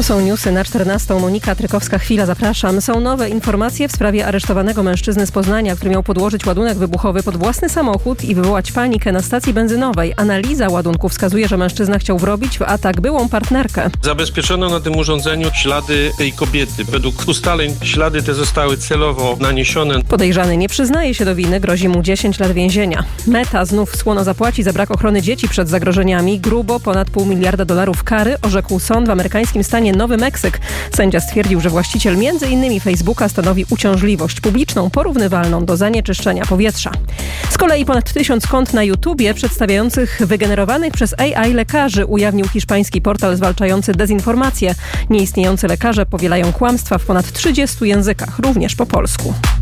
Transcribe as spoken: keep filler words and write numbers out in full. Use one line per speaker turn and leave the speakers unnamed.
są newsy na czternastą. Monika Trykowska-Chwila, zapraszam. Są nowe informacje w sprawie aresztowanego mężczyzny z Poznania, który miał podłożyć ładunek wybuchowy pod własny samochód i wywołać panikę na stacji benzynowej. Analiza ładunku wskazuje, że mężczyzna chciał wrobić w atak byłą partnerkę.
Zabezpieczono na tym urządzeniu ślady tej kobiety. Według ustaleń ślady te zostały celowo naniesione.
Podejrzany nie przyznaje się do winy, grozi mu dziesięć lat więzienia. Meta znów słono zapłaci za brak ochrony dzieci przed zagrożeniami. Grubo ponad pół miliarda dolarów kary orzekł sąd w amerykańskim stanie Nowy Meksyk. Sędzia stwierdził, że właściciel między innymi Facebooka stanowi uciążliwość publiczną porównywalną do zanieczyszczenia powietrza. Z kolei ponad tysiąc kont na YouTubie przedstawiających wygenerowanych przez A I lekarzy ujawnił hiszpański portal zwalczający dezinformację. Nieistniejący lekarze powielają kłamstwa w ponad trzydziestu językach, również po polsku.